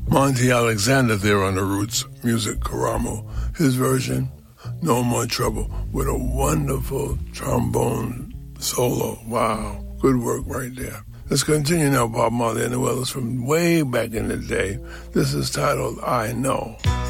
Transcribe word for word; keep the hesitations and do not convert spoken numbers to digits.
Monty Alexander there on the Roots Music Karamu. His version, No More Trouble, with a wonderful trombone solo. Wow, good work right there. Let's continue now, Bob Marley and the Wailers from way back in the day. This is titled I Know.